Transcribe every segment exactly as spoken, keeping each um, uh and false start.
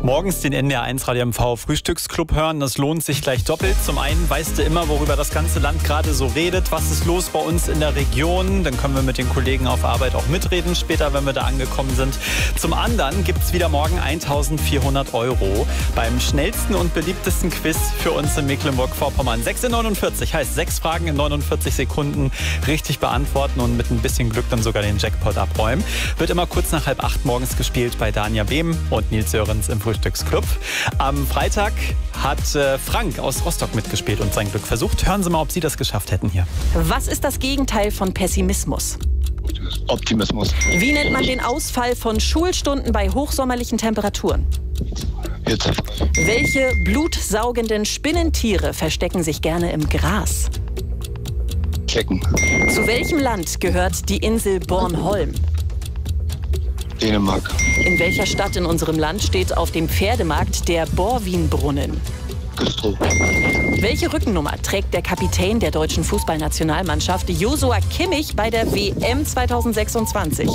Morgens den N D R eins Radio M V Frühstücksclub hören, das lohnt sich gleich doppelt. Zum einen weißt du immer, worüber das ganze Land gerade so redet, was ist los bei uns in der Region. Dann können wir mit den Kollegen auf Arbeit auch mitreden später, wenn wir da angekommen sind. Zum anderen gibt es wieder morgen eintausendvierhundert Euro beim schnellsten und beliebtesten Quiz für uns in Mecklenburg-Vorpommern. sechs in neunundvierzig heißt sechs Fragen in neunundvierzig Sekunden richtig beantworten und mit ein bisschen Glück dann sogar den Jackpot abräumen. Wird immer kurz nach halb acht morgens gespielt bei Dania Behm und Nils Sörens im Frühstücksclub. Am Freitag hat äh, Frank aus Rostock mitgespielt und sein Glück versucht. Hören Sie mal, ob Sie das geschafft hätten hier. Was ist das Gegenteil von Pessimismus? Optimismus. Wie nennt man den Ausfall von Schulstunden bei hochsommerlichen Temperaturen? Jetzt. Welche blutsaugenden Spinnentiere verstecken sich gerne im Gras? Checken. Zu welchem Land gehört die Insel Bornholm? Dänemark. In welcher Stadt in unserem Land steht auf dem Pferdemarkt der Borwinbrunnen? Güstrow. Welche Rückennummer trägt der Kapitän der deutschen Fußballnationalmannschaft Joshua Kimmich bei der W M zweitausendsechsundzwanzig?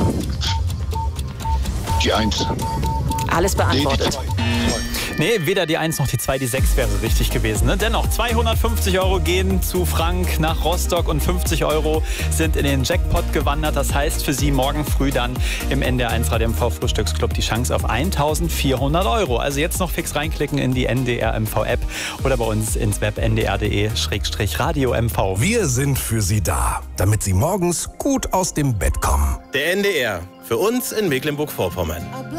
Die eins. Alles beantwortet. Nee, die zwei. Nee, weder die eins noch die zwei, die sechs wäre richtig gewesen. Ne? Dennoch, zweihundertfünfzig Euro gehen zu Frank nach Rostock und fünfzig Euro sind in den Jackpot gewandert. Das heißt für Sie morgen früh dann im N D R eins Radio M V Frühstücksclub die Chance auf eintausendvierhundert Euro. Also jetzt noch fix reinklicken in die N D R M V App oder bei uns ins Web n d r punkt d e Schrägstrich Radio M V. Wir sind für Sie da, damit Sie morgens gut aus dem Bett kommen. Der N D R, für uns in Mecklenburg-Vorpommern.